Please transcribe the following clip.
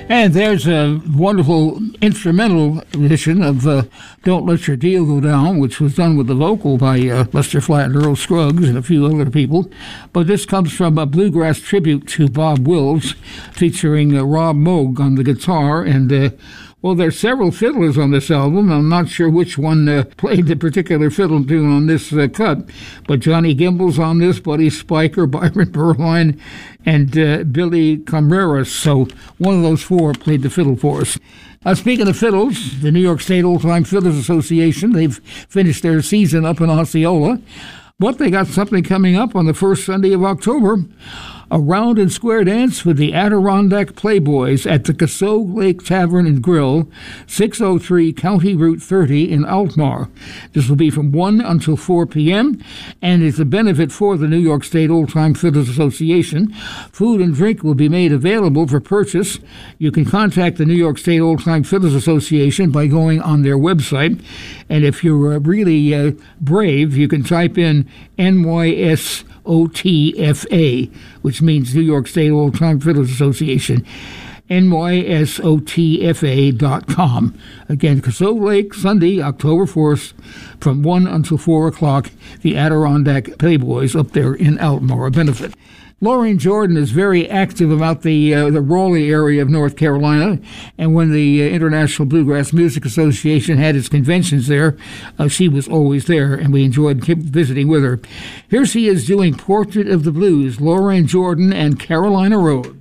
And there's a wonderful instrumental edition of Don't Let Your Deal Go Down, which was done with the vocal by Lester Flatt and Earl Scruggs and a few other people. But this comes from a bluegrass tribute to Bob Wills, featuring Rob Moog on the guitar. And, well, there's several fiddlers on this album. I'm not sure which one played the particular fiddle tune on this cut. But Johnny Gimbel's on this, Buddy Spiker, Byron Berline, and Billy Camaras. So one of those four played the fiddle for us. Speaking of fiddles, the New York State Old Time Fiddlers Association, they've finished their season up in Osceola, but they got something coming up on the first Sunday of October. A round and square dance with the Adirondack Playboys at the Casseau Lake Tavern and Grill, 603 County Route 30 in Altmar. This will be from 1 until 4 p.m. and is a benefit for the New York State Old Time Fiddlers Association. Food and drink will be made available for purchase. You can contact the New York State Old Time Fiddlers Association by going on their website. And if you're really brave, you can type in NYSOTFA, which means New York State Old Time Fiddlers Association, NYSOTFA.com. Again, Casseau Lake, Sunday, October 4th, from 1 until 4 o'clock, the Adirondack Playboys up there in Altmar, a benefit. Lorraine Jordan is very active about the Raleigh area of North Carolina, and when the International Bluegrass Music Association had its conventions there, she was always there, and we enjoyed visiting with her. Here she is doing Portrait of the Blues, Lorraine Jordan and Carolina Road.